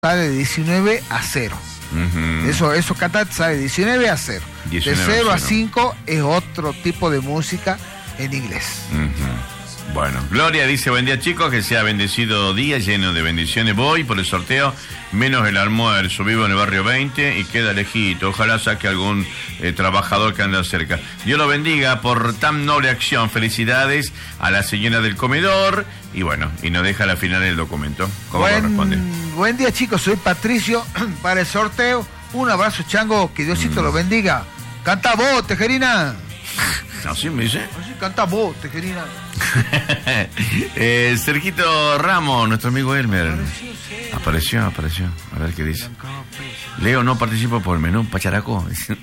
sale 19-0. Eso Catat sale 19-0. De 0 a 5 es otro tipo de música en inglés. Bueno, Gloria dice: buen día, chicos, que sea bendecido día, lleno de bendiciones. Voy por el sorteo, menos el almuerzo. Vivo en el barrio 20 y queda lejito. Ojalá saque algún trabajador que anda cerca. Dios lo bendiga por tan noble acción. Felicidades a la señora del comedor. Y bueno, y nos deja la final del documento. ¿Cómo corresponde? Buen día, chicos, soy Patricio para el sorteo. Un abrazo, Chango, que Diosito lo bendiga. Canta vos, Tejerina. Así me dice. Así canta vos, Tejerina. Sergito Ramos, nuestro amigo Elmer. Apareció. A ver qué dice. Leo no participa por el menú Pacharacó.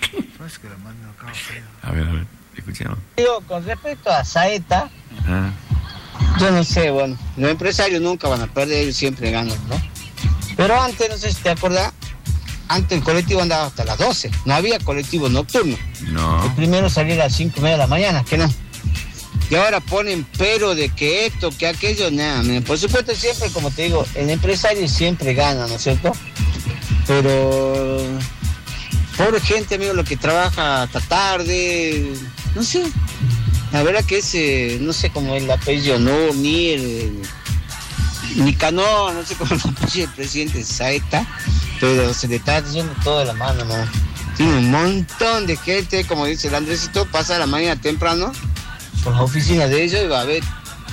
A ver, escuchemos. Digo, con respecto a Saeta, yo no sé, bueno, los empresarios nunca van a perder, ellos siempre ganan, ¿no? Pero antes, no sé si te acordás, antes el colectivo andaba hasta las 12, no había colectivo nocturno. No. El primero salía a las 5:30 de la mañana, que no. Y ahora ponen pero de que esto, que aquello, nada. Por supuesto, siempre, como te digo, el empresario siempre gana, ¿no es cierto? Pero pobre gente, amigo, lo que trabaja hasta tarde, no sé. La verdad que ese, no sé cómo es el apellido, no, ni Cano, no sé cómo es el apellido del presidente Saeta, pero se le está yendo todo de la mano, ¿no? Tiene un montón de gente, como dice el Andresito, pasa la mañana temprano por las oficinas de ellos y va a ver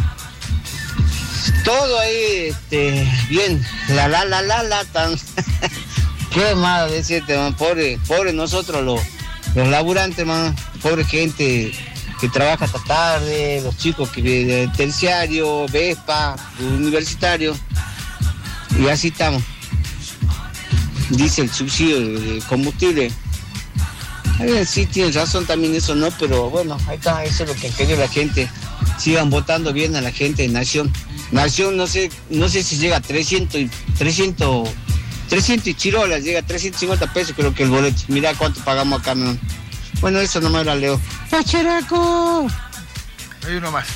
todo ahí, bien, tan qué más decirte, man, pobre nosotros los laburantes, man, pobre gente que trabaja hasta tarde, los chicos que de terciario, Vespa, universitario, y así estamos. Dice el subsidio de combustible. Sí, tienes razón también eso, ¿no? Pero bueno, ahí está, eso es lo que quería la gente. Sigan votando bien a la gente de Nación. Nación, no sé si llega a 300 y chirolas, llega a 350 pesos creo que el boleto. Mirá cuánto pagamos acá, ¿no? Bueno, eso nomás era Leo. ¡Pacharaco! Hay uno más.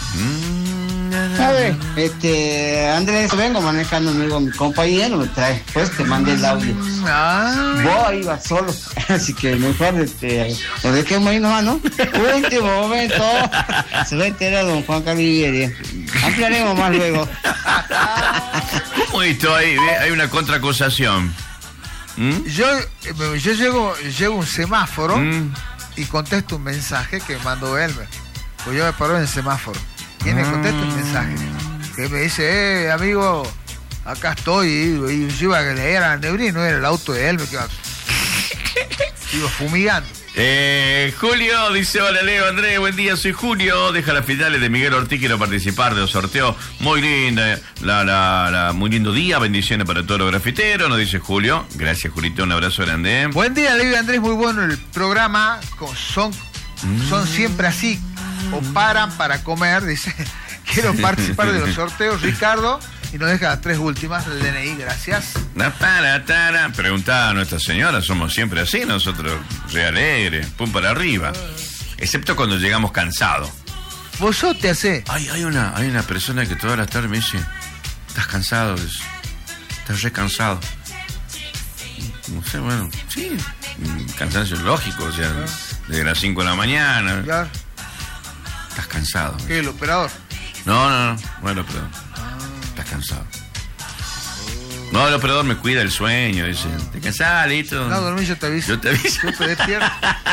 A ver, Andrés, vengo manejando mi compañero, me trae, pues te mandé el audio. Vos ibas solo, así que mejor lo dejemos ahí nomás, ¿no? Último momento, se va a enterar don Juan Carlos Vivieri. Ampliaremos más luego. ¿Cómo esto? Hay una contraacusación. Yo llego a un semáforo y contesto un mensaje que me mandó Elmer. Pues yo me paro en el semáforo. Y le contesto el mensaje que me dice, amigo, acá estoy. Y yo iba a leer a Nebrino, no era el auto de Elmer que iba fumigando. Julio dice: hola Leo, Andrés, buen día, soy Julio. Deja las finales de Miguel Ortiz, quiero participar del sorteo. Muy linda, muy lindo día, bendiciones para todos los grafiteros, nos dice Julio. Gracias, Julito, un abrazo grande. Buen día, Leo y Andrés, muy bueno el programa. Son siempre así, o paran para comer, dice. Quiero participar de los sorteos, Ricardo. Y nos deja las 3 últimas del DNI, gracias. Preguntaba a nuestra señora, somos siempre así, nosotros re alegres, pum para arriba. Excepto cuando llegamos cansados. ¿Vos te hacés? Hay una persona que todas las tardes me dice: ¿estás cansado? ¿Estás re cansado? No sé, bueno, sí, cansancio lógico, o sea, desde las 5 de la mañana. Claro. ¿Estás cansado? ¿Qué, el operador? No, bueno, perdón. Estás cansado. No, el operador me cuida el sueño, dice. ¿Te cansás, listo? No, dormí, yo te aviso. Yo te aviso. Yo te despierto.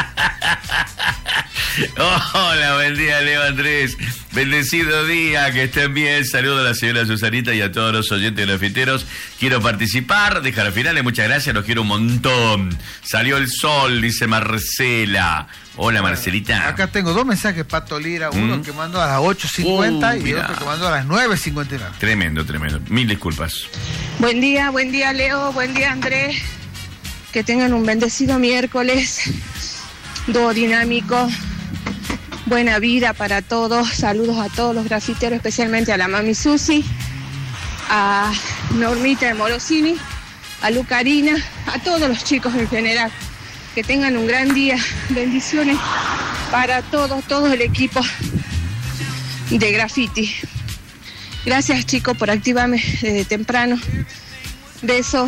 Hola, buen día, Leo, Andrés. Bendecido día, que estén bien. Saludos a la señora Susanita y a todos los oyentes grafiteros. Quiero participar, dejar las finales, muchas gracias, los quiero un montón. Salió el sol, dice Marcela. Hola, Marcelita. Acá tengo 2 mensajes, Pato Lira. Uno que mandó a las 8:50 y otro que mandó a las 9:59. Tremendo. Mil disculpas. Buen día, Leo. Buen día, Andrés. Que tengan un bendecido miércoles. Dúo dinámico. Buena vida para todos. Saludos a todos los grafiteros, especialmente a la mami Susi, a Normita de Morosini, a Lucarina, a todos los chicos en general. Que tengan un gran día. Bendiciones para todo el equipo de graffiti. Gracias, chicos, por activarme desde temprano. Besos.